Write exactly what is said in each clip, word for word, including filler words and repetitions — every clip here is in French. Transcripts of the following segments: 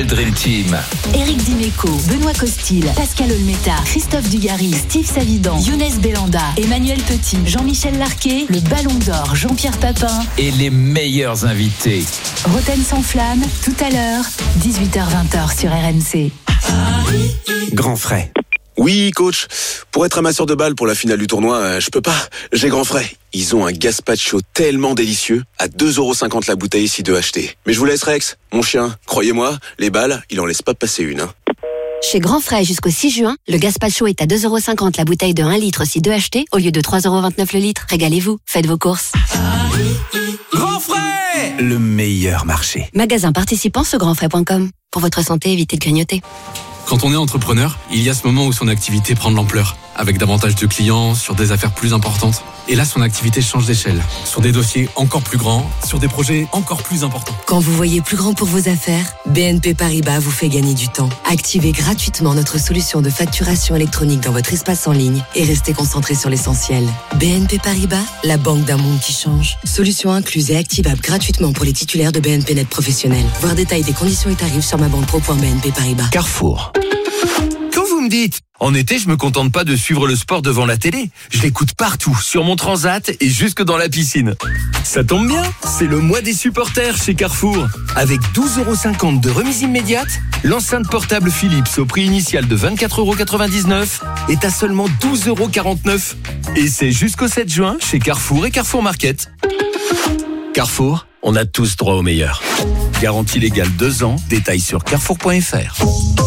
Dream Team. Éric Dimeco, Benoît Costil, Pascal Olmeta, Christophe Dugarry, Steve Savidan, Younes Belanda, Emmanuel Petit, Jean-Michel Larquet, le Ballon d'Or, Jean-Pierre Papin et les meilleurs invités. Roten sans flamme, tout à l'heure, dix-huit heures vingt sur R M C. Grand frais. Oui, coach. Pour être amasseur de balles pour la finale du tournoi, euh, je peux pas. J'ai grand frais. Ils ont un gazpacho tellement délicieux, à deux euros cinquante la bouteille si deux achetés. Mais je vous laisse, Rex. Mon chien, croyez-moi, les balles, il en laisse pas passer une. Hein. Chez Grand Frais jusqu'au six juin, le gazpacho est à deux euros cinquante la bouteille de un litre si deux achetés, au lieu de trois euros vingt-neuf le litre. Régalez-vous, faites vos courses. Grand frais, le meilleur marché. Magasin participant sur grand frais point com. Pour votre santé, évitez de grignoter. Quand on est entrepreneur, il y a ce moment où son activité prend de l'ampleur, avec davantage de clients, sur des affaires plus importantes. Et là, son activité change d'échelle, sur des dossiers encore plus grands, sur des projets encore plus importants. Quand vous voyez plus grand pour vos affaires, B N P Paribas vous fait gagner du temps. Activez gratuitement notre solution de facturation électronique dans votre espace en ligne et restez concentré sur l'essentiel. B N P Paribas, la banque d'un monde qui change. Solution incluse et activable gratuitement pour les titulaires de B N P Net professionnels. Voir détail des conditions et tarifs sur ma banque pro point b n p paribas. Carrefour. Quand vous me dites, en été, je me contente pas de suivre le sport devant la télé. Je l'écoute partout, sur mon transat et jusque dans la piscine. Ça tombe bien, c'est le mois des supporters chez Carrefour. Avec douze euros cinquante de remise immédiate, l'enceinte portable Philips au prix initial de vingt-quatre euros quatre-vingt-dix-neuf est à seulement douze euros quarante-neuf. Et c'est jusqu'au sept juin chez Carrefour et Carrefour Market. Carrefour, on a tous droit au meilleur. Garantie légale deux ans, détails sur carrefour point f r.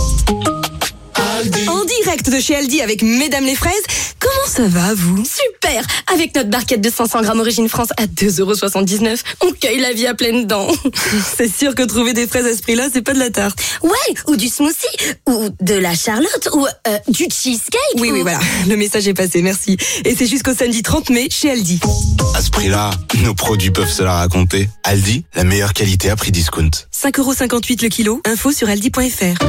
En direct de chez Aldi avec Mesdames les Fraises, comment ça va vous? Super! Avec notre barquette de cinq cents grammes Origine France à deux euros soixante-dix-neuf, on cueille la vie à pleines dents. C'est sûr que trouver des fraises à ce prix-là, c'est pas de la tarte. Ouais, ou du smoothie, ou de la charlotte, ou euh, du cheesecake. Oui, ou... oui, voilà. Le message est passé, merci. Et c'est jusqu'au samedi trente mai chez Aldi. À ce prix-là, nos produits peuvent se la raconter. Aldi, la meilleure qualité à prix discount. cinq euros cinquante-huit le kilo, info sur aldi point f r.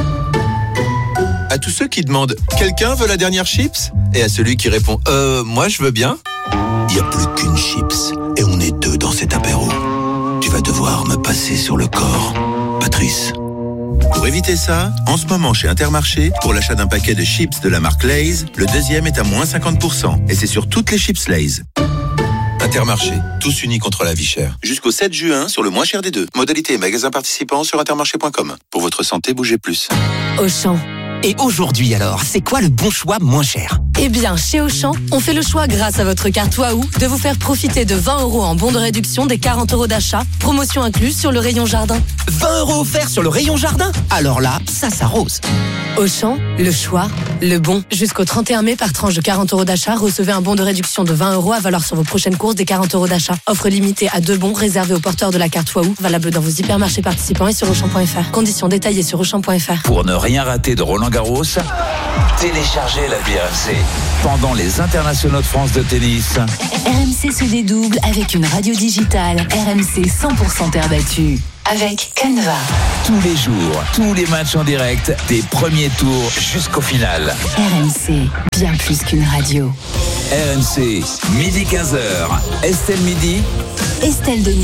À tous ceux qui demandent « Quelqu'un veut la dernière chips ?» et à celui qui répond « Euh, moi je veux bien ?» Il n'y a plus qu'une chips et on est deux dans cet apéro. Tu vas devoir me passer sur le corps, Patrice. Pour éviter ça, en ce moment chez Intermarché, pour l'achat d'un paquet de chips de la marque Lay's, le deuxième est à moins cinquante pour cent et c'est sur toutes les chips Lay's. Intermarché, tous unis contre la vie chère. Jusqu'au sept juin sur le moins cher des deux. Modalité et magasin participant sur intermarché point com. Pour votre santé, bougez plus. Auchan. Et aujourd'hui alors, c'est quoi le bon choix moins cher? Eh bien, chez Auchan, on fait le choix grâce à votre carte Waouh de vous faire profiter de vingt euros en bon de réduction des quarante euros d'achat, promotion incluse sur le rayon jardin. vingt euros offerts sur le rayon jardin? Alors là, ça s'arrose. Auchan, le choix, le bon. Jusqu'au trente et un mai, par tranche de quarante euros d'achat, recevez un bon de réduction de vingt euros à valoir sur vos prochaines courses des quarante euros d'achat. Offre limitée à deux bons réservés aux porteurs de la carte Waouh, valable dans vos hypermarchés participants et sur auchan point f r. Conditions détaillées sur auchan point f r. Pour ne rien rater de Roland Garros, téléchargez l'appli R M C. Pendant les internationaux de France de tennis, R M C se dédouble avec une radio digitale R M C cent pour cent terre battue. Avec Canva. Tous les jours, tous les matchs en direct, des premiers tours jusqu'au final. R M C, bien plus qu'une radio. R M C, midi quinze heures. Estelle Midi. Estelle Denis.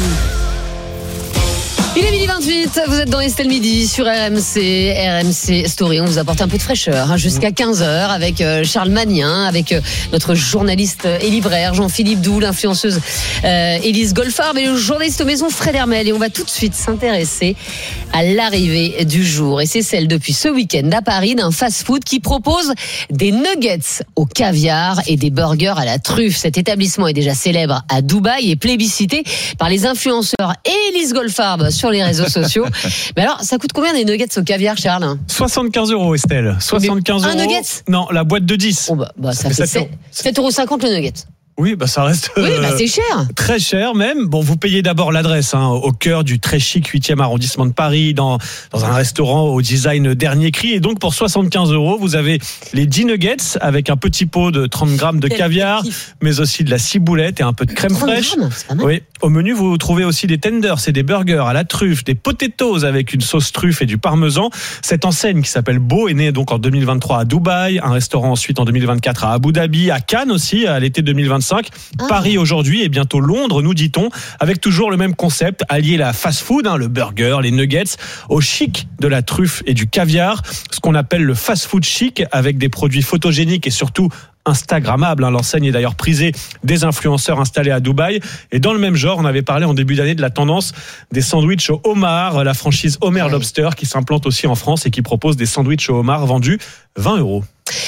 Il est midi vingt-huit, vous êtes dans Estelle Midi sur R M C, R M C Story. On vous apporte un peu de fraîcheur hein, jusqu'à quinze heures avec euh, Charles Magnien, avec euh, notre journaliste et libraire Jean-Philippe Doux, l'influenceuse euh, Élise Golfard, mais le journaliste maison Fred Hermel. Et on va tout de suite s'intéresser à l'arrivée du jour. Et c'est celle depuis ce week-end à Paris d'un fast-food qui propose des nuggets au caviar et des burgers à la truffe. Cet établissement est déjà célèbre à Dubaï et plébiscité par les influenceurs et Élise Golfard sur les réseaux sociaux. Mais alors, ça coûte combien des nuggets au caviar, Charles? soixante-quinze euros, Estelle. soixante-quinze euros. Un nugget? Non, la boîte de dix. Oh bah, bah, ça, ça fait sept euros cinquante le nugget. Oui, bah ça reste oui, bah c'est cher. Très cher même. Bon, vous payez d'abord l'adresse hein, au cœur du très chic huitième arrondissement de Paris, dans, dans un restaurant au design dernier cri. Et donc, pour soixante-quinze euros, vous avez les dix nuggets avec un petit pot de trente grammes de caviar, mais aussi de la ciboulette et un peu de crème fraîche. Grammes, c'est pas mal. Oui. Au menu, vous trouvez aussi des tenders, c'est des burgers à la truffe, des potatoes avec une sauce truffe et du parmesan. Cette enseigne qui s'appelle Beau est née donc en deux mille vingt-trois à Dubaï, un restaurant ensuite en deux mille vingt-quatre à Abu Dhabi, à Cannes aussi, à l'été deux mille vingt-cinq. vingt-cinq. Ah. Paris aujourd'hui et bientôt Londres, nous dit-on, avec toujours le même concept, allier la fast-food, hein, le burger, les nuggets, au chic de la truffe et du caviar, ce qu'on appelle le fast-food chic, avec des produits photogéniques et surtout Instagrammable. L'enseigne est d'ailleurs prisée des influenceurs installés à Dubaï. Et dans le même genre, on avait parlé en début d'année de la tendance des sandwichs au homard, la franchise Homer Lobster qui s'implante aussi en France et qui propose des sandwichs au homard vendus vingt euros.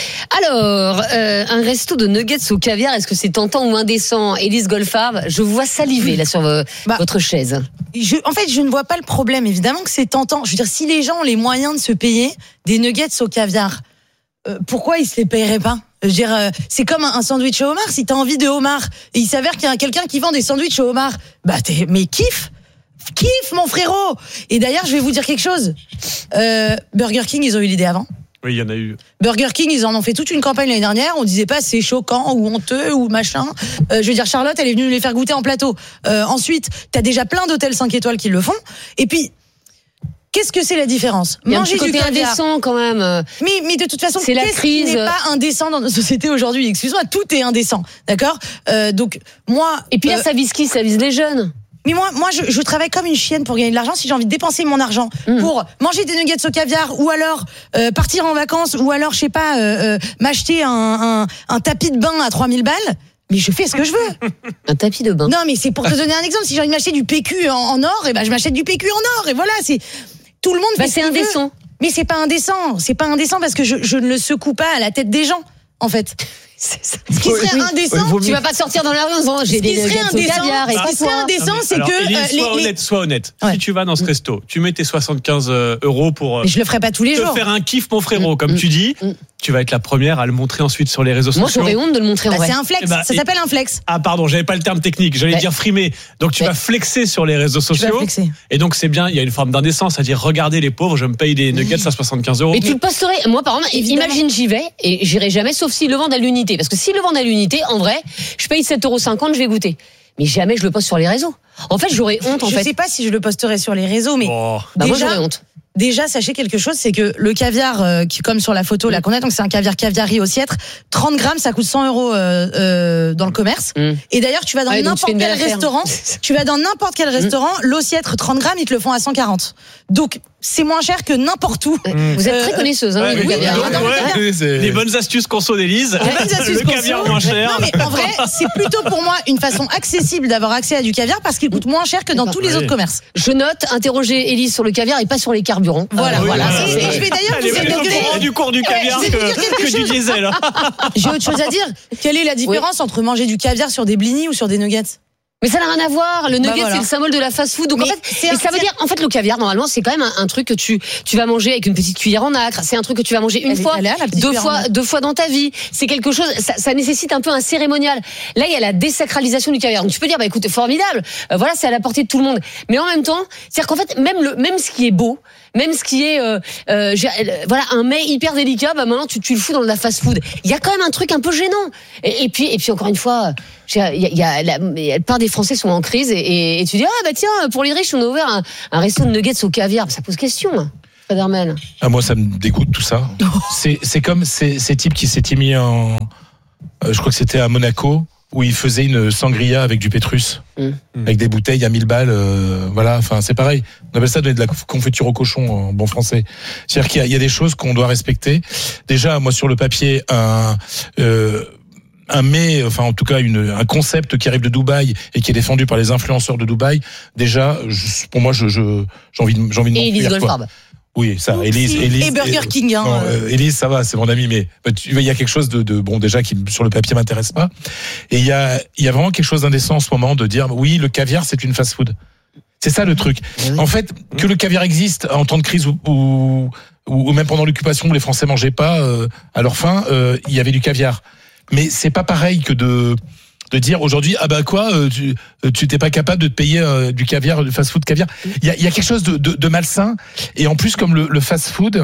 Alors, euh, un resto de nuggets au caviar, est-ce que c'est tentant ou indécent? Élise Goldfarb, je vous vois saliver là sur euh, bah, votre chaise. Je, en fait, je ne vois pas le problème. Évidemment que c'est tentant. Je veux dire, si les gens ont les moyens de se payer des nuggets au caviar, euh, pourquoi ils se les paieraient pas? Je veux dire, euh, c'est comme un, un sandwich au homard. Si t'as envie de homard et il s'avère qu'il y a quelqu'un qui vend des sandwichs au homard, bah t'es, mais kiffe, kiffe mon frérot. Et d'ailleurs, je vais vous dire quelque chose. Euh, Burger King, ils ont eu l'idée avant. Oui, il y en a eu. Burger King, ils en ont fait toute une campagne l'année dernière. On disait pas c'est choquant ou honteux ou machin. Euh, je veux dire, Charlotte, elle est venue les faire goûter en plateau. Euh, ensuite, t'as déjà plein d'hôtels cinq étoiles qui le font. Et puis, qu'est-ce que c'est la différence? Il y a Manger un petit du côté caviar indécent quand même. Mais, mais de toute façon, c'est la qu'est-ce crise. qui n'est pas indécent dans notre société aujourd'hui? Excuse-moi, tout est indécent, d'accord? euh, Donc moi. Et puis là, euh, ça vise qui? Ça vise les jeunes. Mais moi, moi, je, je travaille comme une chienne pour gagner de l'argent. Si j'ai envie de dépenser mon argent mmh. pour manger des nuggets au caviar, ou alors euh, partir en vacances, ou alors je sais pas, euh, euh, m'acheter un, un, un tapis de bain à trois mille balles. Mais je fais ce que je veux. Un tapis de bain. Non, mais c'est pour te donner un exemple. Si j'ai envie de m'acheter du P Q en, en or, et ben je m'achète du P Q en or. Et voilà, c'est tout le monde. Bah, fait c'est ce qu'il indécent. veut. Mais c'est pas indécent. C'est pas indécent parce que je, je ne le secoue pas à la tête des gens, en fait. C'est ça. Ce qui serait oui, indécent, oui, tu vas pas sortir dans la rue en disant j'ai des nuggets au caviar. Ce qui serait indécent, c'est Alors, que Élise, euh, sois les, honnête, sois honnête. Ouais. Si tu vas dans ce resto, tu mets tes soixante-quinze euros pour. Mais je le ferai pas tous les te jours. Faire un kiff, mon frérot, comme mmh. tu dis. Mmh. Tu vas être la première à le montrer ensuite sur les réseaux Moi, sociaux. Moi, j'aurais honte de le montrer en bah, vrai. C'est un flex. Bah, ça s'appelle un flex. Ah, pardon, j'avais pas le terme technique. J'allais ouais. dire frimer. Donc, tu ouais. vas flexer sur les réseaux sociaux. Et donc, c'est bien. Il y a une forme d'indécence, c'est-à-dire, regardez les pauvres, je me paye des nuggets mmh. à soixante-quinze euros. Et tu le posterais. Moi, par exemple, évidemment. Imagine, j'y vais et j'irai jamais, sauf s'ils le vendent à l'unité. Parce que s'ils le vendent à l'unité, en vrai, je paye sept euros cinquante, je vais goûter. Mais jamais je le poste sur les réseaux. En fait, j'aurais honte, en je fait. Je sais pas si je le posterai sur les réseaux, mais. Oh. Bah, déjà, moi, j'aurais honte. Déjà, sachez quelque chose, c'est que le caviar, euh, qui comme sur la photo là qu'on a, donc c'est un caviar caviari au Sietre, trente grammes, ça coûte cent euros euh, euh, dans le commerce. Mm. Et d'ailleurs, tu vas dans ah, n'importe quel restaurant, tu vas dans n'importe quel restaurant, mm. l'Ossiètre trente grammes, ils te le font à cent quarante. Donc c'est moins cher que n'importe où. Mm. Vous êtes très connaisseuse, hein, ouais, le caviar. Donc, ouais, ouais, les bonnes astuces conso d'Élise. Le caviar moins cher. Non, mais en vrai, c'est plutôt pour moi une façon accessible d'avoir accès à du caviar parce qu'il coûte moins cher que dans tous les autres commerces. Je note, interroger Élise sur le caviar et pas sur les carburants. Voilà, voilà. Ah, et, et je vais d'ailleurs vous dire du cours du caviar ouais, que, que du diesel. J'ai autre chose à dire. Quelle est la différence oui. entre manger du caviar sur des blinis ou sur des nuggets? Mais ça n'a rien à voir. Le nugget, bah voilà. c'est le symbole de la fast-food. Donc mais en fait, et ça veut dire, en fait, le caviar, normalement, c'est quand même un, un truc que tu, tu vas manger avec une petite cuillère en nacre. C'est un truc que tu vas manger une elle fois, là, deux fois, deux fois dans ta vie. C'est quelque chose, ça, ça nécessite un peu un cérémonial. Là, il y a la désacralisation du caviar. Donc tu peux dire, bah écoute, formidable. Euh, voilà, c'est à la portée de tout le monde. Mais en même temps, c'est-à-dire qu'en fait, même le, même ce qui est beau, même ce qui est, euh, euh, voilà, un mets hyper délicat, bah maintenant tu, tu le fous dans de la fast-food. Il y a quand même un truc un peu gênant. Et, et puis, et puis encore une fois, il y a, il y a la, la part des Français sont en crise et, et, et tu dis ah bah tiens, pour les riches on a ouvert un, un resto de nuggets au caviar. Ça pose question. Fred Hermel. Ah moi ça me dégoûte tout ça. c'est c'est comme ces, ces types qui s'étaient mis en, euh, je crois que c'était à Monaco, où ils faisaient une sangria avec du pétrus, mmh. avec des bouteilles à mille balles, euh, voilà, enfin c'est pareil. On appelle ça donner de la confiture au cochon en bon français. C'est-à-dire qu'il y a, il y a des choses qu'on doit respecter. Déjà, moi sur le papier, un euh, un mets, enfin en tout cas une, un concept qui arrive de Dubaï et qui est défendu par les influenceurs de Dubaï. Déjà, je, pour moi, je, je j'ai envie de, j'ai envie de et Élise Goldfarb. Oui, ça, Élise, Élise. Et Burger King, hein. Non, euh, Élise, ça va, c'est mon ami, mais il y a quelque chose de, de bon déjà qui sur le papier m'intéresse pas. Et il y a, il y a vraiment quelque chose d'indécent en ce moment de dire, oui, le caviar c'est une fast-food. C'est ça le truc. Oui. En fait, que le caviar existe en temps de crise ou, ou, ou même pendant l'occupation où les Français mangeaient pas euh, à leur faim, euh, il y avait du caviar. Mais c'est pas pareil que de de dire aujourd'hui ah bah quoi euh, tu tu t'es pas capable de te payer euh, du caviar, du fast-food caviar. Il y a il y a quelque chose de, de de malsain et en plus comme le, le fast-food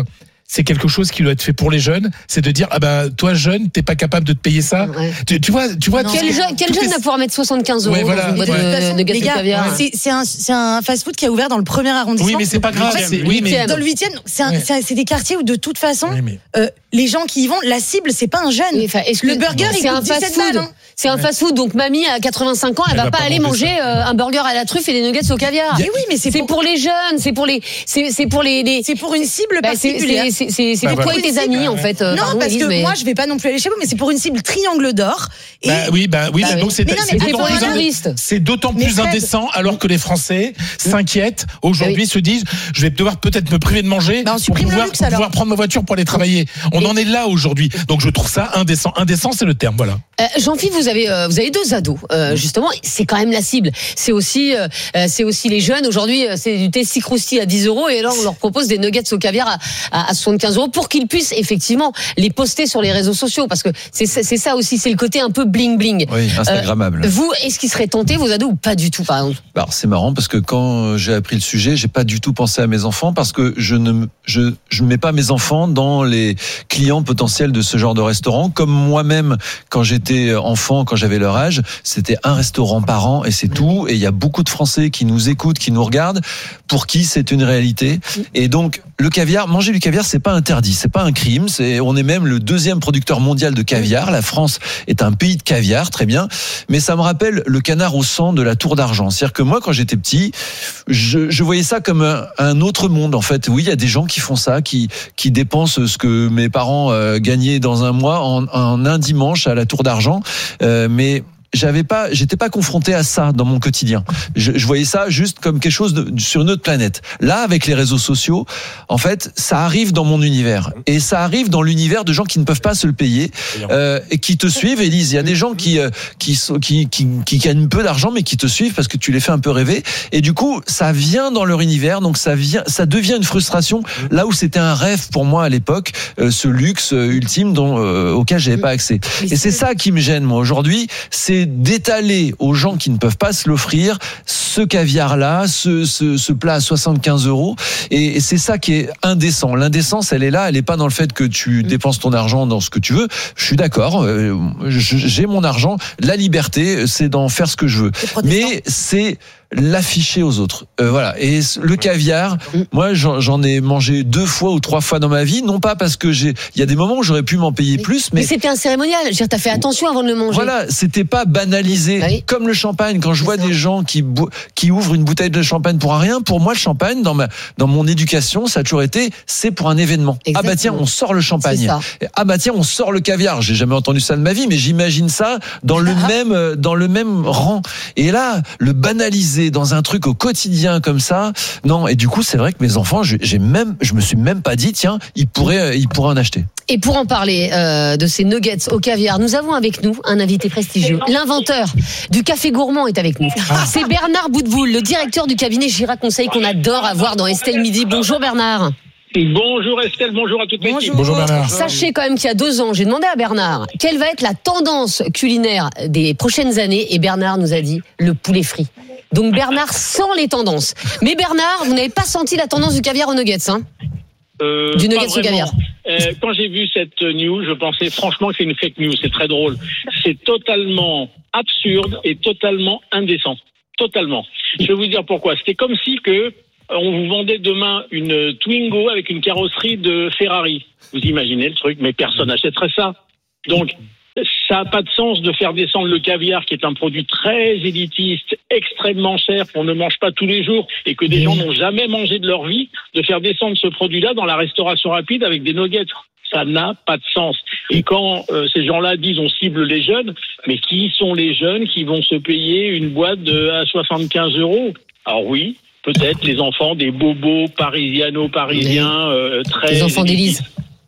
c'est quelque chose qui doit être fait pour les jeunes, c'est de dire ah bah toi jeune t'es pas capable de te payer ça. Ouais. Tu, tu vois, tu vois. Non, quel jeune, quel jeune les... va pouvoir mettre soixante-quinze euros ouais, voilà. dans une boîte ouais. de, de, de gâteau caviar. C'est, c'est un, c'est un fast-food qui a ouvert dans le premier arrondissement. Oui, mais c'est pas grave. C'est, oui, mais dans le huitième, c'est, un, ouais. c'est, un, c'est des quartiers où de toute façon, oui, mais... euh, les gens qui y vont, la cible c'est pas un jeune. Oui, est-ce que le burger, non, il coûte dix-sept balles. Hein. C'est un fast-food, donc mamie à quatre-vingt-cinq ans, elle, elle va, va pas, pas aller manger euh, un burger à la truffe et des nuggets au caviar. Mais oui, mais c'est, c'est pour... pour les jeunes, c'est pour les, c'est, c'est pour les, les... c'est pour une cible bah, particulière. C'est, c'est, c'est, c'est bah, pour toi et tes amis en fait. Non, pardon, parce Élise, que mais... moi je vais pas non plus aller chez vous, mais c'est pour une cible triangle d'or. Et... Bah, oui, bah oui, bah, donc c'est, non, c'est, c'est, d'autant, plus indé... c'est d'autant plus Fred... indécent alors que les Français s'inquiètent aujourd'hui, se disent je vais devoir peut-être me priver de manger bah, pour pouvoir, luxe, pour pouvoir prendre ma voiture pour aller travailler. On en est là aujourd'hui, donc je trouve ça indécent. Indécent, c'est le terme, voilà. Euh, Jean-Philippe, vous avez euh, vous avez deux ados, euh, justement, c'est quand même la cible. C'est aussi euh, c'est aussi les jeunes. Aujourd'hui, c'est du Tasty Krusty à dix euros et là on leur propose des nuggets au caviar à, à, à soixante-quinze euros pour qu'ils puissent effectivement les poster sur les réseaux sociaux, parce que c'est c'est ça aussi, c'est le côté un peu bling bling. Oui, instagrammable. Euh, vous, est-ce qu'ils seraient tentés, vos ados, ou pas du tout, par exemple? Alors c'est marrant parce que quand j'ai appris le sujet, j'ai pas du tout pensé à mes enfants parce que je ne je je mets pas mes enfants dans les clients potentiels de ce genre de restaurant. Comme moi-même, quand j'étais enfant, quand j'avais leur âge, c'était un restaurant par an et c'est tout. Et il y a beaucoup de Français qui nous écoutent, qui nous regardent, pour qui c'est une réalité. Et donc, le caviar, manger du caviar, c'est pas interdit, c'est pas un crime. C'est, on est même le deuxième producteur mondial de caviar. La France est un pays de caviar, très bien. Mais ça me rappelle le canard au sang de la Tour d'Argent. C'est-à-dire que moi, quand j'étais petit, je, je voyais ça comme un, un autre monde, en fait. Oui, il y a des gens qui font ça, qui, qui dépensent ce que mes parents euh, gagnaient dans un mois en, en un dimanche à la Tour d'Argent. Euh, mais j'avais pas, j'étais pas confronté à ça dans mon quotidien. Je, je voyais ça juste comme quelque chose de, sur une autre planète. Là, avec les réseaux sociaux, en fait, ça arrive dans mon univers et ça arrive dans l'univers de gens qui ne peuvent pas se le payer euh, et qui te suivent. Élise, il y a des gens qui euh, qui, qui qui qui gagnent peu d'argent mais qui te suivent parce que tu les fais un peu rêver. Et du coup, ça vient dans leur univers, donc ça vient, ça devient une frustration. Là où c'était un rêve pour moi à l'époque, euh, ce luxe ultime dont euh, auquel j'avais pas accès. Et c'est ça qui me gêne moi aujourd'hui, c'est d'étaler aux gens qui ne peuvent pas se l'offrir ce caviar-là, ce, ce, ce plat à soixante-quinze euros. Et, et c'est ça qui est indécent. L'indécence, elle est là, elle n'est pas dans le fait que tu dépenses ton argent dans ce que tu veux. Je suis d'accord, euh, j'ai mon argent. La liberté, c'est d'en faire ce que je veux. Mais c'est l'afficher aux autres. Euh, voilà. Et le caviar, moi, j'en, j'en ai mangé deux fois ou trois fois dans ma vie. Non pas parce que j'ai, il y a des moments où j'aurais pu m'en payer plus, mais, mais c'était un cérémonial. Je veux dire, t'as fait attention avant de le manger. Voilà, c'était pas banalisé. Oui. Comme le champagne. Quand je vois des gens qui bo- qui ouvrent une bouteille de champagne pour un rien, pour moi, le champagne, dans ma dans mon éducation, ça a toujours été, c'est pour un événement. Exactement. Ah bah tiens, on sort le champagne. Ah bah tiens, on sort le caviar. J'ai jamais entendu ça de ma vie, mais j'imagine ça dans le même dans le même rang. Et là, le banaliser dans un truc au quotidien comme ça, non. Et du coup, c'est vrai que mes enfants, j'ai même, je me suis même pas dit, tiens, ils pourraient, ils pourraient en acheter. Et pour en parler euh, de ces nuggets au caviar, nous avons avec nous un invité prestigieux. L'inventeur du café gourmand est avec nous. Ah. C'est Bernard Boutboul, le directeur du cabinet Gira Conseil qu'on adore avoir dans Estelle Midi. Bonjour Bernard. Bonjour Estelle, bonjour à toute l'équipe. Bonjour Bernard. Sachez quand même qu'il y a deux ans, j'ai demandé à Bernard quelle va être la tendance culinaire des prochaines années, et Bernard nous a dit le poulet frit. Donc Bernard sent les tendances. Mais Bernard, vous n'avez pas senti la tendance du caviar aux nuggets, hein euh, Du nuggets au caviar. Euh, quand j'ai vu cette news, je pensais franchement que c'est une fake news, c'est très drôle. C'est totalement absurde et totalement indécent. Totalement. Je vais vous dire pourquoi. C'était comme si que on vous vendait demain une Twingo avec une carrosserie de Ferrari. Vous imaginez le truc, mais personne n'achèterait ça. Donc, ça n'a pas de sens de faire descendre le caviar, qui est un produit très élitiste, extrêmement cher, qu'on ne mange pas tous les jours, et que des gens n'ont jamais mangé de leur vie, de faire descendre ce produit-là dans la restauration rapide avec des nuggets. Ça n'a pas de sens. Et quand euh, ces gens-là disent on cible les jeunes, mais qui sont les jeunes qui vont se payer une boîte de, à soixante-quinze euros? Alors oui, peut-être les enfants des bobos parisiano-parisiens euh, très... Les enfants d'Élise.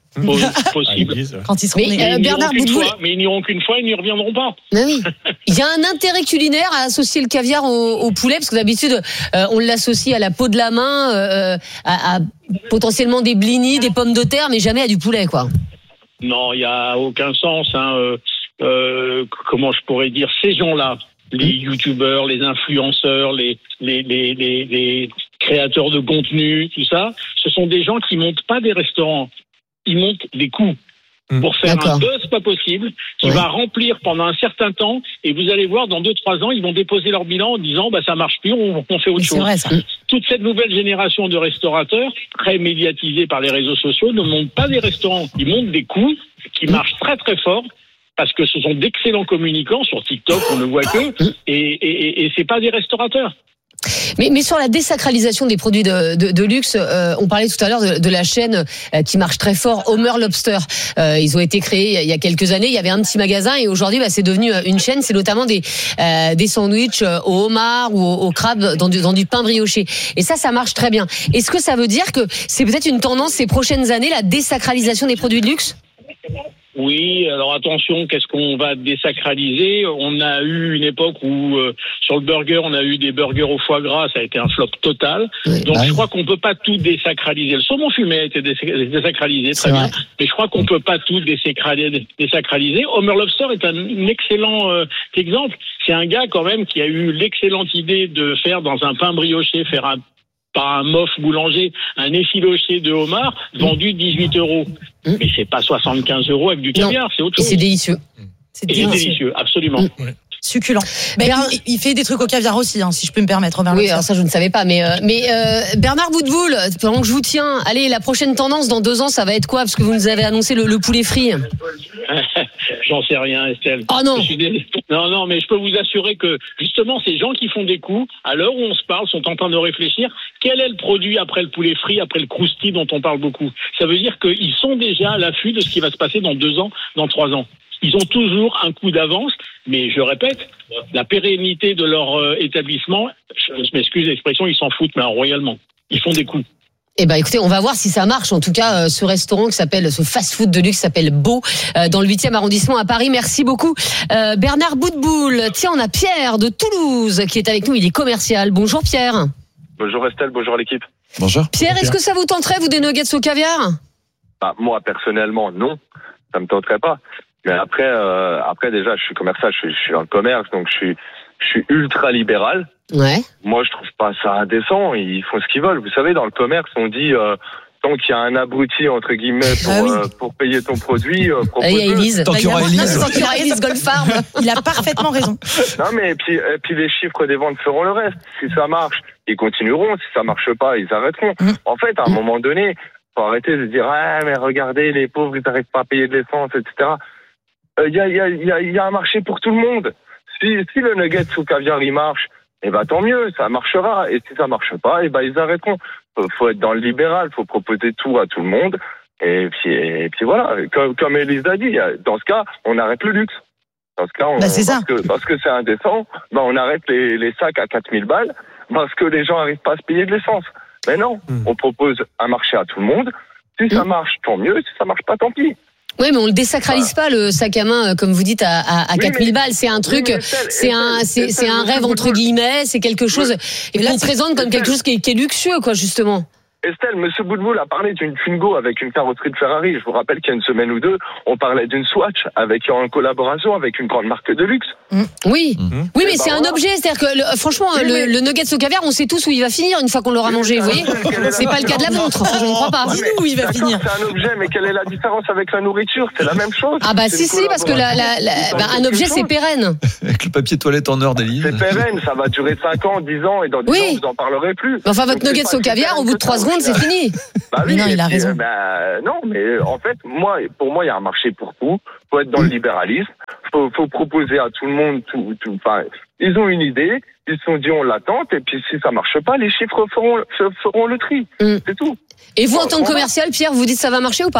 Possible. Quand ils seront mais, nés. Euh, Bernard Boutboul. Mais ils n'iront qu'une fois, ils n'y reviendront pas. Mais oui. Il y a un intérêt culinaire à associer le caviar au, au poulet, parce que d'habitude, euh, on l'associe à la peau de la main, euh, à, à potentiellement des blinis, des pommes de terre, mais jamais à du poulet, quoi. Non, il n'y a aucun sens. Hein. Euh, euh, comment je pourrais dire, ces gens-là, les youtubeurs, les influenceurs, les, les, les, les, les créateurs de contenu, tout ça, ce sont des gens qui montent pas des restaurants. ils montent des coûts. Pour faire D'accord. un buzz pas possible, qui Ouais. va remplir pendant un certain temps, et vous allez voir, dans deux, trois ans, ils vont déposer leur bilan en disant, bah, ça marche plus, on, on fait autre Mais chose. c'est vrai, ça. Toute cette nouvelle génération de restaurateurs, très médiatisés par les réseaux sociaux, ne montent pas des restaurants, ils montent des coûts qui marchent très très fort, parce que ce sont d'excellents communicants sur TikTok, on ne voit que, et, et, et, et c'est pas des restaurateurs. Mais, mais sur la désacralisation des produits de, de, de luxe, euh, on parlait tout à l'heure de, de la chaîne euh, qui marche très fort, Homer Lobster. Euh, ils ont été créés il y a quelques années. Il y avait un petit magasin et aujourd'hui, bah, c'est devenu une chaîne. C'est notamment des euh, des sandwichs au homard ou au, au crabe dans du, dans du pain brioché. Et ça, ça marche très bien. Est-ce que ça veut dire que c'est peut-être une tendance ces prochaines années, la désacralisation des produits de luxe ? Oui, alors attention, qu'est-ce qu'on va désacraliser ? On a eu une époque où, euh, sur le burger, on a eu des burgers au foie gras, ça a été un flop total. Donc je crois qu'on peut pas tout désacraliser. Le saumon fumé a été désacralisé, très bien, mais je crois qu'on peut pas tout désacraliser. Homer Lobster est un excellent euh, exemple. C'est un gars quand même qui a eu l'excellente idée de faire dans un pain brioché, faire un par un mof boulanger, un effiloché de homard vendu dix-huit euros. Mmh. Mais c'est pas soixante-quinze euros avec du caviar, c'est autre chose. Et c'est délicieux. C'est Et délicieux. c'est délicieux, absolument. Mmh. Succulent. Mais Bernard... il, il fait des trucs au caviar aussi, hein, si je peux me permettre. Robert oui, Lobster. alors ça je ne savais pas, mais euh, mais euh, Bernard Boutboul, pendant que je vous tiens, allez, la prochaine tendance dans deux ans, ça va être quoi ? Parce que vous nous avez annoncé le, le poulet frit. J'en sais rien, Estelle. Oh non. Je suis dés... Non, non, mais je peux vous assurer que justement ces gens qui font des coups, à l'heure où on se parle, sont en train de réfléchir. Quel est le produit après le poulet frit, après le crousti dont on parle beaucoup ? Ça veut dire qu'ils sont déjà à l'affût de ce qui va se passer dans deux ans, dans trois ans. Ils ont toujours un coup d'avance, mais je répète, la pérennité de leur euh, établissement, je, je m'excuse l'expression, ils s'en foutent, mais royalement. Ils font des coups. Eh ben, écoutez, on va voir si ça marche. En tout cas, euh, ce restaurant qui s'appelle, ce fast-food de luxe s'appelle Beau, euh, dans le huitième arrondissement à Paris. Merci beaucoup, euh, Bernard Boutboul. Tiens, on a Pierre de Toulouse qui est avec nous. Il est commercial. Bonjour Pierre. Bonjour Estelle, bonjour l'équipe. Bonjour. Pierre, est-ce que ça vous tenterait, vous, des nuggets au caviar ? Bah, moi, personnellement, non. Ça me tenterait pas. Mais après, euh, après déjà, je suis commercial, je suis, je suis dans le commerce, donc je suis, je suis ultra libéral. Ouais. Moi, je trouve pas ça indécent. Ils font ce qu'ils veulent. Vous savez, dans le commerce, on dit euh, tant qu'il y a un abruti entre guillemets pour, ah oui. euh, pour payer ton produit, euh, propose. Il y a Élise. Tant qu'il y aura Élise. Tant qu'il y aura Élise Goldfarb. Il a parfaitement raison. Non, mais et puis, et puis les chiffres des ventes feront le reste. Si ça marche, ils continueront. Si ça marche pas, ils arrêteront. Mmh. En fait, à un mmh. moment donné, faut arrêter de dire ah mais regardez, les pauvres, ils n'arrivent pas à payer de l'essence, et cetera. Il euh, y, a, y, a, y, a, y a un marché pour tout le monde. Si, si le nugget sous caviar il marche, eh ben tant mieux, ça marchera. Et si ça marche pas, eh ben ils arrêteront. Faut, faut être dans le libéral, faut proposer tout à tout le monde. Et puis, et puis voilà, comme, comme Élise a dit, dans ce cas, on arrête le luxe. Dans ce cas, on, bah c'est parce, ça. Que, parce que c'est indécent, ben on arrête les, les sacs à quatre mille balles parce que les gens n'arrivent pas à se payer de l'essence. Mais non, mmh. on propose un marché à tout le monde. Si mmh. ça marche, tant mieux. Si ça marche pas, tant pis. Oui, mais on le désacralise pas, le sac à main, comme vous dites, à, à, à oui, quatre mille balles. C'est un truc, oui, Estelle, c'est Estelle, un, c'est, c'est un rêve entre guillemets. C'est quelque chose, oui. et qu'on présente comme quelque chose qui est, qui est luxueux, quoi, justement. Estelle, Monsieur Boutboul a parlé d'une Twingo avec une carrosserie de Ferrari. Je vous rappelle qu'il y a une semaine ou deux, on parlait d'une Swatch avec en collaboration avec une grande marque de luxe. Mmh. Oui, mmh. oui, mais bah c'est voilà. un objet. C'est-à-dire que le, franchement, oui, le, le nugget au caviar, on sait tous où il va finir une fois qu'on l'aura mangé. Vous voyez, c'est pas le cas de la montre. Je ne crois pas. Dis-nous où il va finir. C'est un objet, mais quelle est la différence avec la nourriture ? C'est la même chose. Ah bah si si, parce que la, la, la, bah, un objet c'est pérenne. Avec le papier toilette en or d'Élise. C'est pérenne, ça va durer cinq ans, dix ans, et dans dix oui. ans vous en parlerez plus. Enfin, votre nugget au caviar, au bout de trois secondes, c'est fini. Bah oui, non, il a puis, raison. Euh, bah, non, mais en fait, moi, pour moi, il y a un marché pour tout. Faut être dans le libéralisme. Faut, faut proposer à tout le monde tout, tout. Enfin, ils ont une idée. Ils se sont dit on l'attend. Et puis si ça marche pas, les chiffres feront, feront le tri. Mm. C'est tout. Et vous, en tant que commercial, Pierre, vous dites ça va marcher ou pas ?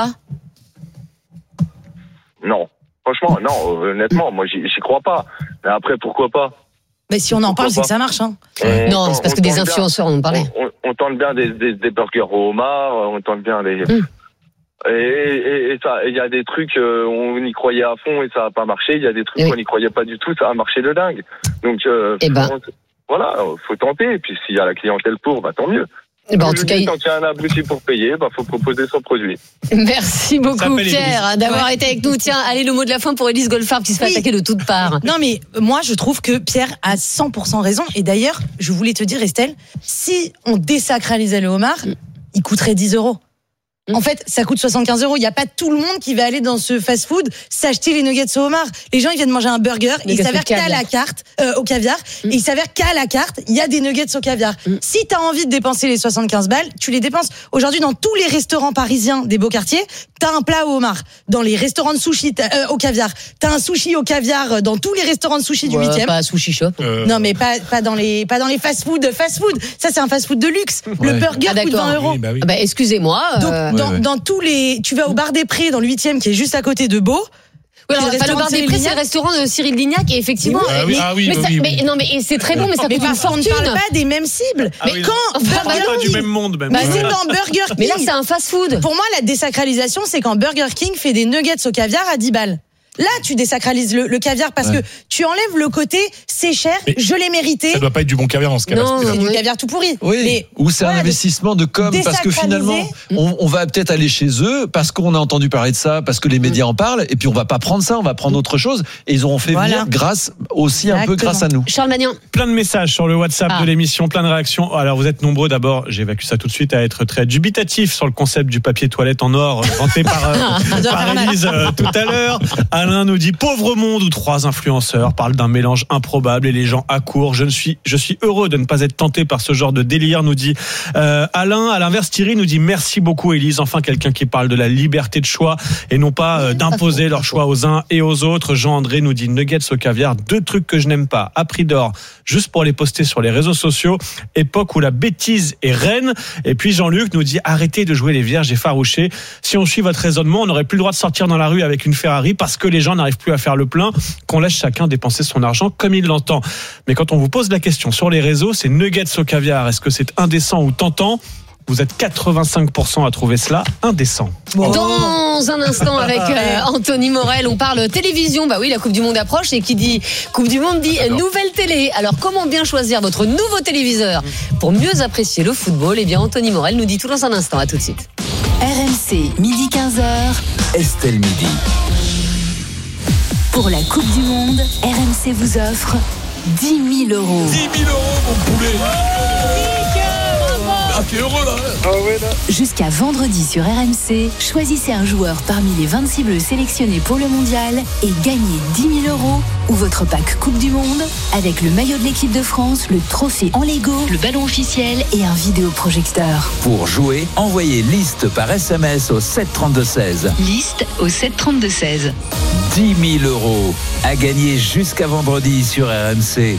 Non, franchement, non. Honnêtement, moi, j'y, j'y crois pas. Mais après, pourquoi pas ? Mais si on en parle, c'est que ça marche. Hein. On, non, on, c'est parce que des influenceurs en ont parlé. On, on, on tente bien des, des, des burgers au homard, on tente bien des... Mm. Et, et, et ça, il y a des trucs, euh, on y croyait à fond et ça n'a pas marché. Il y a des trucs oui. qu'on n'y croyait pas du tout, ça a marché de dingue. Donc, euh, eh ben. on, voilà, faut tenter. Et puis s'il y a la clientèle pour, bah tant mieux. Eh ben, en tout cas, quand il y a un abruti pour payer, bah faut proposer son produit. Merci beaucoup Pierre d'avoir ouais. été avec nous. Tiens, allez, le mot de la fin pour Élise Goldfarb qui se fait oui. attaquer de toutes parts. Non mais moi je trouve que Pierre a cent pour cent raison. Et d'ailleurs, je voulais te dire Estelle, si on désacralisait le homard, mm. il coûterait dix euros. En fait, ça coûte soixante-quinze euros. Il n'y a pas tout le monde qui va aller dans ce fast-food s'acheter les nuggets au homard. Les gens, ils viennent manger un burger et il s'avère qu'à la carte, euh, au caviar, mm. et il s'avère qu'à la carte, il y a des nuggets au caviar. Mm. Si t'as envie de dépenser les soixante-quinze balles, tu les dépenses. Aujourd'hui, dans tous les restaurants parisiens des beaux quartiers, t'as un plat au homard. Dans les restaurants de sushi, euh, au caviar, t'as un sushi au caviar dans tous les restaurants de sushi du ouais, huitième. Pas un sushi shop. Euh... Non, mais pas, pas dans les, pas dans les fast-food, fast-food. Ça, c'est un fast-food de luxe. Ouais. Le burger ah, coûte vingt euros. Oui, bah oui. Bah, excusez-moi. Donc, euh... dans, ouais, ouais. dans tous les, tu vas au bar des Prés dans le huitième qui est juste à côté de Beau. Oui, alors, le, le bar des Prés, c'est le restaurant de Cyril Lignac et effectivement. Oui, ah oui, mais, ah oui, mais, oui, ça, oui, mais oui. non, mais c'est très bon, mais ça mais coûte une fortune. On ne parle pas des mêmes cibles. Ah mais oui, quand non. Burger Pas King, du même monde, même. bah, c'est quand Burger King. Mais là, c'est un fast-food. Pour moi, la désacralisation, c'est quand Burger King fait des nuggets au caviar à dix balles. Là, tu désacralises le, le caviar parce ouais. que tu enlèves le côté c'est cher, mais je l'ai mérité. Ça doit pas être du bon caviar dans ce cas-là. Non, c'est du caviar tout pourri. Oui. Mais ou c'est voilà, un investissement de com parce que finalement, on, on va peut-être aller chez eux parce qu'on a entendu parler de ça, parce que les médias en parlent, et puis on va pas prendre ça, on va prendre autre chose. Et ils auront fait voilà. venir grâce aussi Exactement. un peu grâce à nous. Charles Magnin. Plein de messages sur le WhatsApp ah. de l'émission, plein de réactions. Alors vous êtes nombreux d'abord, j'évacue ça tout de suite, à être très dubitatif sur le concept du papier toilette en or vanté par, euh, par Élise euh, tout à l'heure. Alain nous dit pauvre monde où trois influenceurs parlent d'un mélange improbable et les gens accourent. Je ne suis, je suis heureux de ne pas être tenté par ce genre de délire, nous dit euh, Alain. À l'inverse, Thierry nous dit merci beaucoup Élise. Enfin quelqu'un qui parle de la liberté de choix et non pas euh, d'imposer leur choix aux uns et aux autres. Jean-André nous dit nuggets au caviar, deux trucs que je n'aime pas, à prix d'or, juste pour les poster sur les réseaux sociaux. Époque où la bêtise est reine. Et puis Jean-Luc nous dit arrêtez de jouer les vierges effarouchées. Si on suit votre raisonnement, on n'aurait plus le droit de sortir dans la rue avec une Ferrari parce que les gens n'arrivent plus à faire le plein, qu'on laisse chacun dépenser son argent comme il l'entend. Mais quand on vous pose la question sur les réseaux, c'est nuggets au caviar, est-ce que c'est indécent ou tentant ? Vous êtes quatre-vingt-cinq pour cent à trouver cela indécent. Dans un instant avec euh, Anthony Morel, on parle télévision. Bah oui, la Coupe du Monde approche et qui dit Coupe du Monde dit Alors. nouvelle télé. Alors comment bien choisir votre nouveau téléviseur pour mieux apprécier le football ? Eh bien Anthony Morel nous dit tout dans un instant. À tout de suite. R M C, midi quinze heures. Estelle Midi. Pour la Coupe du Monde, R M C vous offre dix mille euros. dix mille euros, mon poulet. Ah, t'es heureux là, hein. Ah ouais, là. Jusqu'à vendredi sur R M C, choisissez un joueur parmi les vingt-six bleus sélectionnés pour le mondial et gagnez dix mille euros ou votre pack Coupe du Monde avec le maillot de l'équipe de France, le trophée en Lego, le ballon officiel et un vidéoprojecteur. Pour jouer, envoyez liste par S M S au sept trente-deux seize. Liste au sept trente-deux seize. dix mille euros à gagner jusqu'à vendredi sur R M C.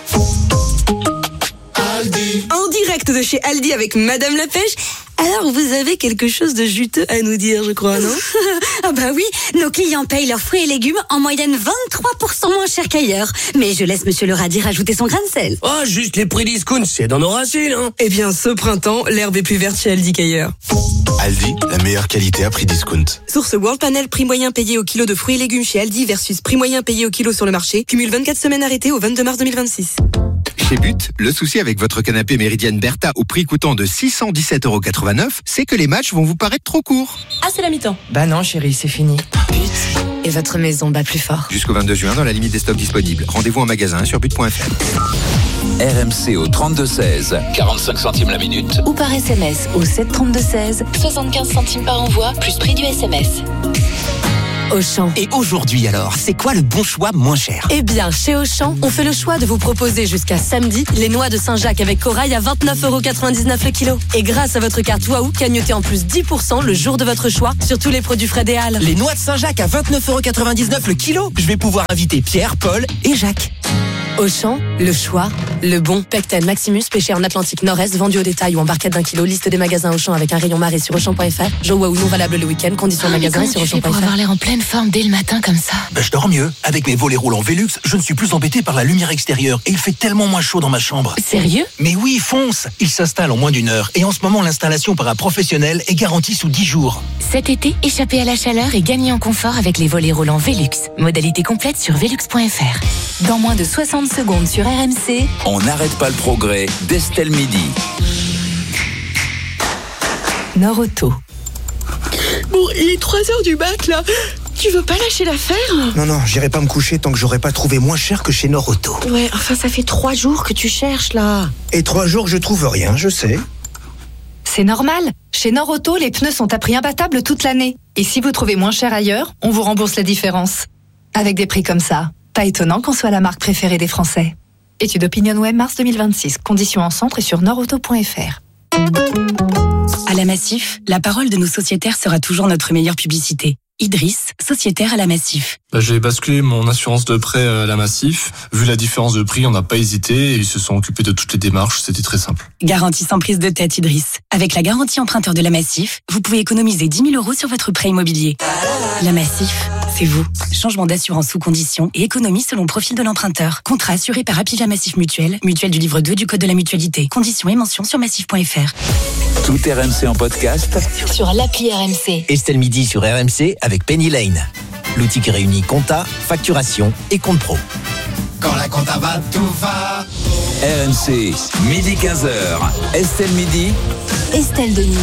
En direct de chez Aldi avec Madame la Pêche. Alors, vous avez quelque chose de juteux à nous dire, je crois, non? Ah bah oui, nos clients payent leurs fruits et légumes en moyenne vingt-trois pour cent moins cher qu'ailleurs. Mais je laisse Monsieur le Radis rajouter son grain de sel. Oh, juste les prix discount, c'est dans nos racines, hein. Eh bien, ce printemps, l'herbe est plus verte chez Aldi qu'ailleurs. Aldi, la meilleure qualité à prix discount. Source World Panel, prix moyen payé au kilo de fruits et légumes chez Aldi versus prix moyen payé au kilo sur le marché. Cumule vingt-quatre semaines arrêtées au vingt-deux mars deux mille vingt-six. Chez But, le souci avec votre canapé Méridienne Bertha au prix coûtant de six cent dix-sept euros quatre-vingt-neuf, c'est que les matchs vont vous paraître trop courts. Ah, c'est la mi-temps. Bah non, chérie, c'est fini. But, et votre maison bat plus fort. Jusqu'au vingt-deux juin, dans la limite des stocks disponibles. Rendez-vous en magasin sur but point f r. R M C au trente-deux seize, quarante-cinq centimes la minute. Ou par S M S au sept trente-deux seize, soixante-quinze centimes par envoi, plus prix du S M S. Auchan. Et aujourd'hui alors, c'est quoi le bon choix moins cher? Eh bien, chez Auchan, on fait le choix de vous proposer jusqu'à samedi les noix de Saint-Jacques avec corail à vingt-neuf euros quatre-vingt-dix-neuf le kilo. Et grâce à votre carte Waouh, cagnotez en plus dix pour cent le jour de votre choix sur tous les produits Fred et Halles. Les noix de Saint-Jacques à vingt-neuf euros quatre-vingt-dix-neuf le kilo. Je vais pouvoir inviter Pierre, Paul et Jacques. Auchan, le choix, le bon. Pecten Maximus, pêché en Atlantique Nord-Est, vendu au détail ou en barquette d'un kilo. Liste des magasins Auchan avec un rayon marée sur Auchan point f r. Joe Waouh non valable le week-end. Conditions ah, magasin et sur Auchan point f r. Pour avoir l'air en pleine forme dès le matin comme ça. Ben, je dors mieux. Avec mes volets roulants Velux, je ne suis plus embêté par la lumière extérieure et il fait tellement moins chaud dans ma chambre. Sérieux? Mais oui, fonce. Il s'installe en moins d'une heure et en ce moment l'installation par un professionnel est garantie sous dix jours. Cet été, échappez à la chaleur et gagnez en confort avec les volets roulants Velux. Modalité complète sur velux point f r. Dans moins de soixante secondes sur R M C. On n'arrête pas le progrès d'Estelle Midi. Nord-Auto. Bon, il est trois heures du mat là. Tu veux pas lâcher l'affaire? Non, non, j'irai pas me coucher tant que j'aurai pas trouvé moins cher que chez Nord-Auto. Ouais, enfin ça fait trois jours que tu cherches là. Et trois jours que je trouve rien, je sais. C'est normal. Chez Chez Nord-Auto, les pneus sont à prix imbattable toute l'année. Et si vous trouvez moins cher ailleurs, on vous rembourse la différence. Avec des prix comme ça, pas étonnant qu'on soit la marque préférée des Français. Étude OpinionWay mars deux mille vingt-six. Conditions en centre et sur nordauto point f r. À la Massif, la parole de nos sociétaires sera toujours notre meilleure publicité. Idriss, sociétaire à la Massif. Bah, j'ai basculé mon assurance de prêt à la Massif. Vu la différence de prix, on n'a pas hésité et ils se sont occupés de toutes les démarches. C'était très simple. Garantie sans prise de tête, Idriss. Avec la garantie emprunteur de la Massif, vous pouvez économiser dix mille euros sur votre prêt immobilier. La Massif, c'est vous. Changement d'assurance sous condition et économie selon profil de l'emprunteur. Contrat assuré par Apivia Massif Mutuelle, mutuelle du livre deux du Code de la mutualité. Conditions et mentions sur massif point f r. Tout R M C en podcast sur l'appli R M C. Estelle Midi sur R M C avec Penny Lane. L'outil qui réunit compta, facturation et compte pro. Quand la compta va, tout va. R M C, midi quinze heures. Estelle Midi. Estelle Denis.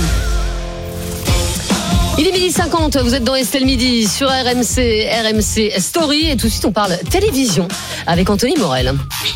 Il est midi cinquante, vous êtes dans Estelle Midi sur R M C, R M C Story et tout de suite on parle télévision avec Anthony Morel.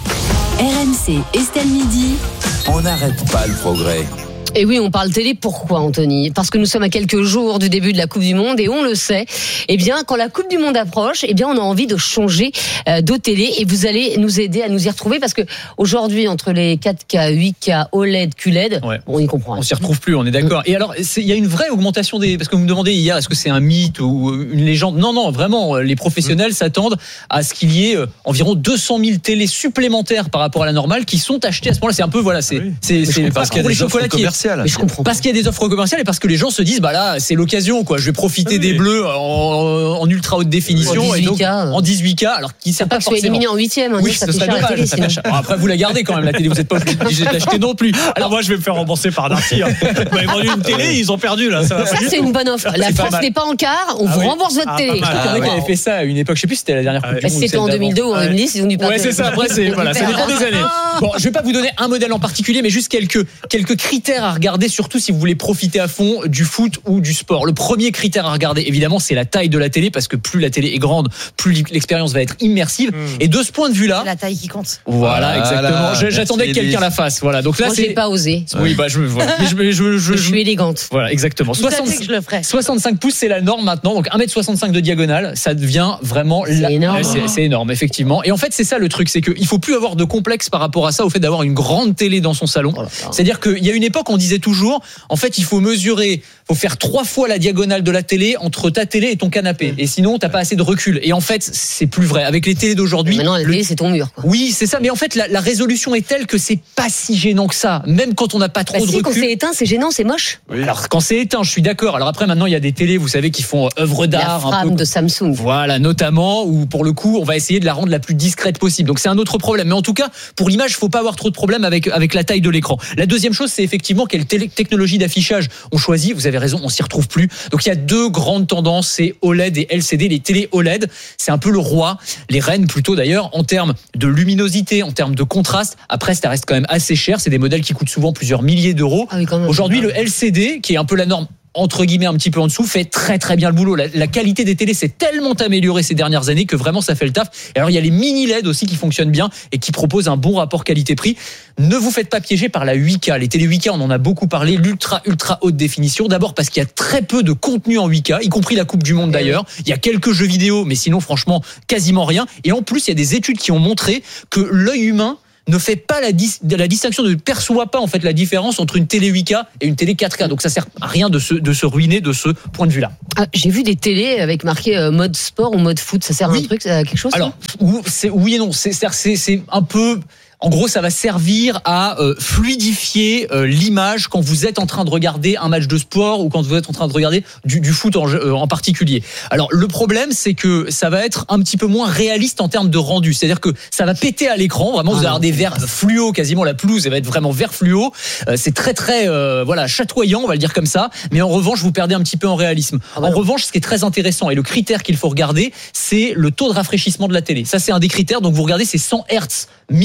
R M C, Estelle Midi. On n'arrête pas le progrès. Et oui, on parle télé. Pourquoi, Anthony ? Parce que nous sommes à quelques jours du début de la Coupe du Monde et on le sait. Eh bien, quand la Coupe du Monde approche, eh bien, on a envie de changer euh, de télé et vous allez nous aider à nous y retrouver parce que aujourd'hui, entre les quatre K, huit K, O L E D, Q L E D, ouais. on y comprend. On s'y retrouve plus, on est d'accord. Et alors, il y a une vraie augmentation des. Parce que vous me demandez hier, est-ce que c'est un mythe ou une légende ? Non, non, vraiment, les professionnels mmh. s'attendent à ce qu'il y ait euh, environ deux cent mille télés supplémentaires par rapport à la normale qui sont achetées à ce moment-là. C'est un peu, voilà, c'est, oui. c'est, c'est parce qu'il y a des offres commerciales. Mais je comprends. Parce qu'il y a des offres commerciales et parce que les gens se disent bah là c'est l'occasion quoi, je vais profiter oui. des bleus en, en ultra haute définition en dix-huit K, et donc, en dix-huit K alors qu'ils savent pas, pas forcément. Éliminé en huitième. Oui, ça, ça serait dommage. Télé, ça bon, après vous la gardez quand même la télé, vous n'êtes pas obligé de l'acheter non plus. Alors moi je vais me faire rembourser par Darty. Hein. Vous m'avez vendu une télé, ils ont perdu là. Ça, ça c'est une bonne offre. La c'est France n'est pas en quart, on ah, vous oui. rembourse votre ah, télé. Il y en a qui avaient fait ça à une époque, je sais plus si c'était la dernière Coupe du Monde. C'était en deux mille deux ou en deux mille dix, ils ont dû pas. Ouais c'est ça. Après c'est voilà, ça dépend des années. Bon, je vais pas vous donner un modèle en particulier, mais juste quelques quelques critères à regarder, surtout si vous voulez profiter à fond du foot ou du sport. Le premier critère à regarder, évidemment, c'est la taille de la télé, parce que plus la télé est grande, plus l'expérience va être immersive. Mmh. Et de ce point de vue-là, c'est la taille qui compte. Voilà, exactement. Voilà, j'attendais que quelqu'un la fasse. Voilà. Donc là, moi, c'est. J'ai pas osé. Oui, bah je me vois. Je, je, je, je, je suis élégante. Voilà, exactement. soixante, que je le ferai. soixante-cinq pouces, c'est la norme maintenant. Donc un mètre soixante-cinq de diagonale, ça devient vraiment. C'est la... énorme. Ouais, c'est, c'est énorme, effectivement. Et en fait, c'est ça le truc, c'est qu'il faut plus avoir de complexe par rapport à ça, au fait d'avoir une grande télé dans son salon. Voilà. C'est-à-dire qu'il y a une époque, on disait toujours, en fait, il faut mesurer, faut faire trois fois la diagonale de la télé entre ta télé et ton canapé. Mmh. Et sinon, t'as pas assez de recul. Et en fait, c'est plus vrai. Avec les télés d'aujourd'hui. Maintenant, la le... télé, c'est ton mur, quoi. Oui, c'est ça. Mais en fait, la, la résolution est telle que c'est pas si gênant que ça. Même quand on n'a pas trop bah de si, recul. Quand c'est éteint, c'est gênant, c'est moche. Oui. Alors, quand c'est éteint, je suis d'accord. Alors après, maintenant, il y a des télés, vous savez, qui font œuvre d'art. La frame un peu... de Samsung. Voilà, notamment, où pour le coup, on va essayer de la rendre la plus discrète possible. Donc, c'est un autre problème. Mais en tout cas, pour l'image, il faut pas avoir trop de problèmes avec, avec la taille de l'écran. La deuxième chose, c'est effectivement quelle télé- technologie d'affichage on choisit. Vous avez raison, on s'y retrouve plus. Donc, il y a deux grandes tendances, c'est O L E D et L C D. Les télés O L E D, c'est un peu le roi, les reines plutôt d'ailleurs, en termes de luminosité, en termes de contraste. Après, ça reste quand même assez cher. C'est des modèles qui coûtent souvent plusieurs milliers d'euros. Ah oui, quand même. Aujourd'hui, le L C D, qui est un peu la norme entre guillemets un petit peu en dessous, fait très très bien le boulot. La, la qualité des télés s'est tellement améliorée ces dernières années que vraiment ça fait le taf. Et alors il y a les mini L E D aussi qui fonctionnent bien et qui proposent un bon rapport qualité-prix. Ne vous faites pas piéger par la huit K. Les télés huit K, on en a beaucoup parlé, l'ultra ultra haute définition. D'abord parce qu'il y a très peu de contenu en huit K, y compris la Coupe du Monde d'ailleurs. Il y a quelques jeux vidéo, mais sinon franchement quasiment rien. Et en plus il y a des études qui ont montré que l'œil humain ne fait pas la, dis- la distinction, ne perçoit pas en fait la différence entre une télé huit K et une télé quatre K. Donc ça sert à rien de se, de se ruiner de ce point de vue-là. Ah, j'ai vu des télés avec marqué euh, mode sport ou mode foot. Ça sert oui. à un truc, à quelque chose? Alors, ou, c'est, oui et non. C'est, c'est, c'est un peu... En gros, ça va servir à euh, fluidifier euh, l'image quand vous êtes en train de regarder un match de sport ou quand vous êtes en train de regarder du, du foot en, euh, en particulier. Alors, le problème, c'est que ça va être un petit peu moins réaliste en termes de rendu. C'est-à-dire que ça va péter à l'écran. Vraiment, vous allez avoir des verts fluo, quasiment la pelouse, elle va être vraiment vert fluo. Euh, c'est très, très euh, voilà, chatoyant, on va le dire comme ça. Mais en revanche, vous perdez un petit peu en réalisme. Ah bah en revanche, ce qui est très intéressant et le critère qu'il faut regarder, c'est le taux de rafraîchissement de la télé. Ça, c'est un des critères. Donc, vous regardez, c'est cent hertz minimum.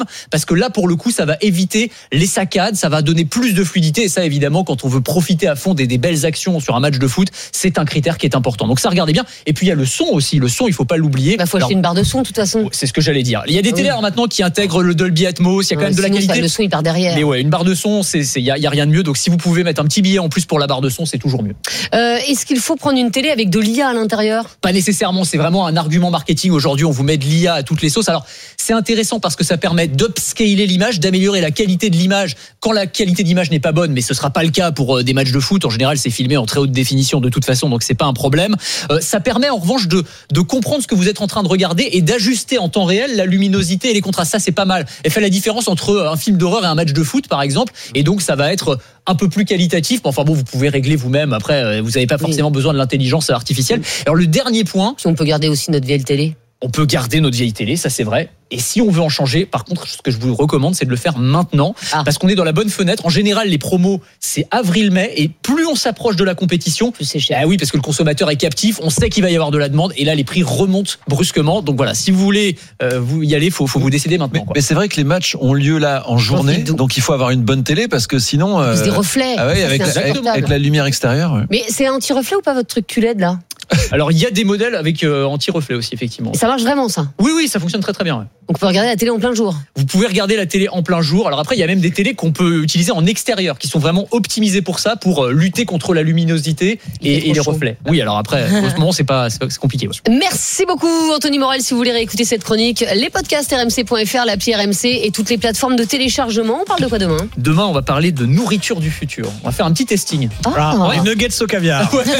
parce que là, pour le coup, ça va éviter les saccades, ça va donner plus de fluidité. Et ça, évidemment, quand on veut profiter à fond des, des belles actions sur un match de foot, c'est un critère qui est important. Donc ça, regardez bien. Et puis il y a le son aussi. Le son, il faut pas l'oublier. Bah, faut acheter alors, une barre de son, de toute façon. C'est ce que j'allais dire. Il y a des Ah télés oui. alors maintenant qui intègrent le Dolby Atmos. Il y a quand Ouais, même de la sinon, qualité. ça, le son, il part derrière. Mais ouais, une barre de son, c'est, c'est, y a, y a rien de mieux. Donc si vous pouvez mettre un petit billet en plus pour la barre de son, c'est toujours mieux. Euh, est-ce qu'il faut prendre une télé avec de l'I A à l'intérieur? Pas nécessairement, c'est vraiment un argument marketing. Aujourd'hui, on vous met de l'I A à toutes les sauces. Alors, c'est intéressant parce que ça permet d'upscaler l'image, d'améliorer la qualité de l'image quand la qualité d'image n'est pas bonne, mais ce sera pas le cas pour des matchs de foot. En général, c'est filmé en très haute définition de toute façon, donc c'est pas un problème. Euh, ça permet en revanche de, de comprendre ce que vous êtes en train de regarder et d'ajuster en temps réel la luminosité et les contrastes. Ça, c'est pas mal. Elle fait la différence entre un film d'horreur et un match de foot, par exemple, et donc ça va être un peu plus qualitatif. Mais enfin bon, vous pouvez régler vous-même. Après, vous n'avez pas forcément oui. besoin de l'intelligence artificielle. Alors le dernier point, si on peut garder aussi notre vieille télé. On peut garder notre vieille télé, ça c'est vrai. Et si on veut en changer, par contre, ce que je vous recommande, c'est de le faire maintenant, ah. parce qu'on est dans la bonne fenêtre. En général, les promos, c'est avril-mai, et plus on s'approche de la compétition, plus c'est cher. Ah oui, parce que le consommateur est captif, on sait qu'il va y avoir de la demande, et là, les prix remontent brusquement. Donc voilà, si vous voulez euh, vous y aller, faut, faut vous décider maintenant. Mais, quoi. mais c'est vrai que les matchs ont lieu là en journée, donc il faut avoir une bonne télé, parce que sinon, euh, des reflets. Ah ouais, avec, avec, avec la lumière extérieure. Ouais. Mais c'est anti-reflet ou pas votre truc Q L E D là? Alors il y a des modèles avec euh, anti-reflet aussi, effectivement. Et ça marche vraiment, ça? Oui, oui, ça fonctionne très très bien. Ouais. Donc on peut regarder la télé en plein jour. Vous pouvez regarder la télé en plein jour. Alors après, il y a même des télés qu'on peut utiliser en extérieur, qui sont vraiment optimisées pour ça, pour lutter contre la luminosité et, et les reflets. Oui, alors après, en ce moment, c'est pas, c'est pas c'est compliqué. Ouais. Merci beaucoup, Anthony Morel. Si vous voulez réécouter cette chronique, les podcasts R M C point F R, l'appli R M C et toutes les plateformes de téléchargement. On parle de quoi demain? Demain, on va parler de nourriture du futur. On va faire un petit testing. Ah, ah ouais. Les nuggets au caviar. Ouais.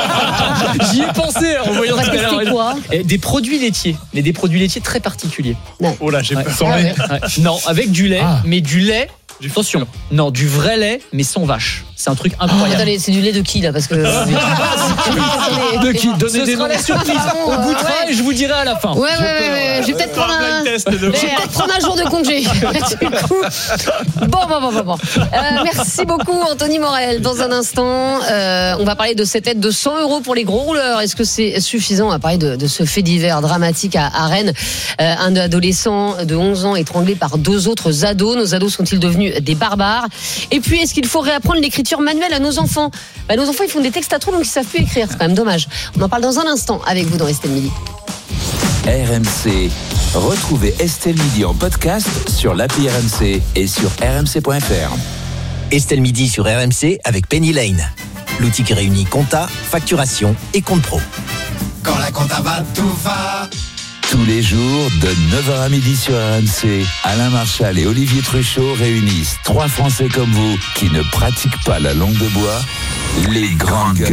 J'y ai pensé en voyant tout à l'heure. Quoi des produits laitiers, mais des produits laitiers très particuliers. Ouais. Oh là, j'ai ouais. peur. Ah ouais. Ouais. Non, avec du lait, ah. mais du lait. Attention, non, du vrai lait, mais sans vache. C'est un truc incroyable. Oh, attendez, c'est du lait de qui là? Parce que de qui? Donnez des noms. La surprise. On goûtera ouais. et je vous dirai à la fin. Ouais, ouais, ouais, ouais. Je vais peut-être prendre un, je vais peut-être prendre un jour de congé. Bon, bon, bon, bon, bon. Euh, merci beaucoup, Anthony Morel. Dans un instant, euh, on va parler de cette aide de cent euros pour les gros rouleurs. Est-ce que c'est suffisant? On va parler de, de ce fait divers dramatique à, à Rennes. Euh, un adolescent de onze ans étranglé par deux autres ados. Nos ados sont-ils devenus des barbares? Et puis, est-ce qu'il faut réapprendre l'écriture manuelle à nos enfants? Bah, nos enfants, ils font des textes à trop, donc ils savent plus écrire. C'est quand même dommage. On en parle dans un instant avec vous dans Estelle Midi. R M C. Retrouvez Estelle Midi en podcast sur l'appli R M C et sur R M C point F R. Estelle Midi sur R M C avec Penny Lane. L'outil qui réunit compta, facturation et compte pro. Quand la compta va, tout va. Tous les jours, de neuf heures à midi sur R M C, Alain Marchal et Olivier Truchot réunissent trois Français comme vous qui ne pratiquent pas la langue de bois, les grandes gueules.